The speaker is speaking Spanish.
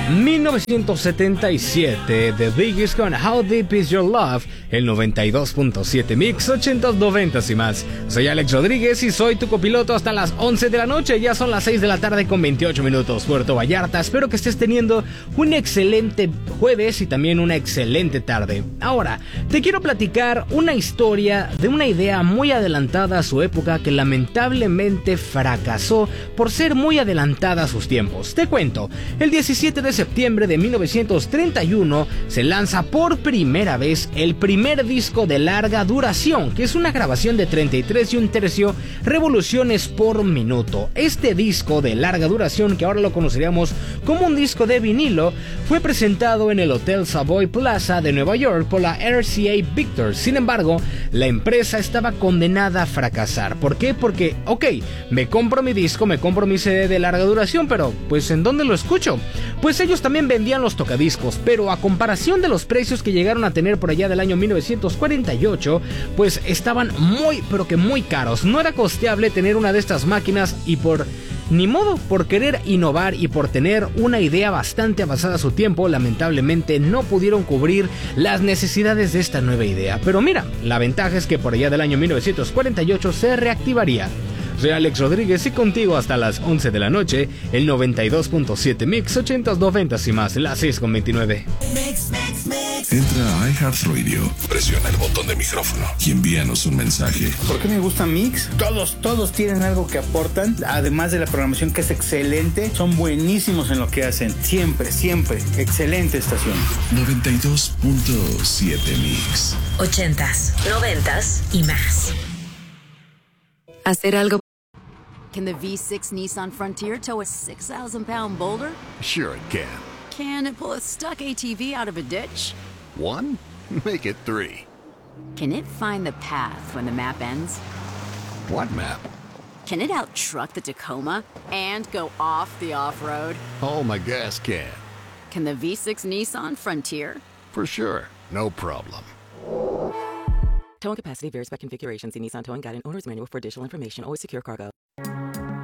1977, The Biggest con How Deep Is Your Love, el 92.7 Mix, 80s, 90s y más. Soy Alex Rodríguez y soy tu copiloto hasta las 11 de la noche. Ya son las 6 de la tarde con 28 minutos, Puerto Vallarta. Espero que estés teniendo un excelente jueves y también una excelente tarde. Ahora, te quiero platicar una historia de una idea muy adelantada a su época que lamentablemente fracasó por ser muy adelantada a sus tiempos. Te cuento, el 17 de septiembre de 1931 se lanza por primera vez el primer disco de larga duración, que es una grabación de 33 1/3 revoluciones por minuto. Este disco de larga duración, que ahora lo conoceríamos como un disco de vinilo, fue presentado en el Hotel Savoy Plaza de Nueva York por la RCA Victor. Sin embargo, la empresa estaba condenada a fracasar. ¿Por qué? Porque, me compro mi disco, me compro mi CD de larga duración, pero pues ¿en dónde lo escucho? Pues ellos también vendían los tocadiscos, pero a comparación de los precios que llegaron a tener por allá del año 1948, pues estaban muy, pero que muy caros. No era costeable tener una de estas máquinas y por querer innovar y por tener una idea bastante avanzada a su tiempo, lamentablemente no pudieron cubrir las necesidades de esta nueva idea. Pero mira, la ventaja es que por allá del año 1948 se reactivaría. Soy Alex Rodríguez y contigo hasta las 11 de la noche, el 92.7 Mix, 80s, 90s y más, las 6:29. Entra a iHeartRadio, presiona el botón de micrófono y envíanos un mensaje. ¿Por qué me gusta Mix? Todos tienen algo que aportan, además de la programación que es excelente, son buenísimos en lo que hacen. Siempre, excelente estación. 92.7 Mix. 80s, 90s y más. Hacer algo. Can the V6 Nissan Frontier tow a 6,000-pound boulder? Sure it can. Can it pull a stuck ATV out of a ditch? 1? Make it 3. Can it find the path when the map ends? What map? Can it out-truck the Tacoma and go off the off-road? Oh, my gas can. Can the V6 Nissan Frontier? For sure. No problem. Towing capacity varies by configuration. See Nissan Towing Guide and Owner's Manual for additional information. Always secure cargo.